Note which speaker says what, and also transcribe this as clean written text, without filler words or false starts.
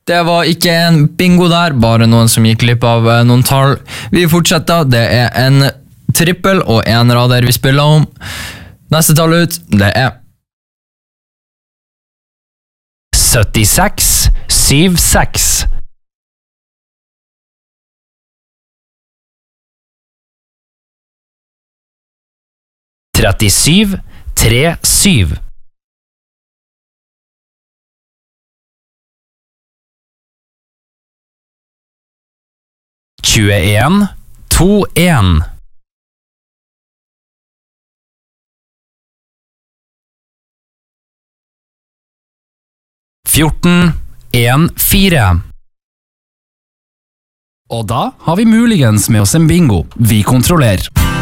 Speaker 1: Det var ikke en bingo der, bare noen som gikk glipp av noen tall. Vi fortsetter, det er en trippel og en rader vi spiller om. Neste tall ut, det er
Speaker 2: 76 76 37 37 21 21 14 14
Speaker 3: Og da har vi muligens med oss en bingo. Vi kontrollerer.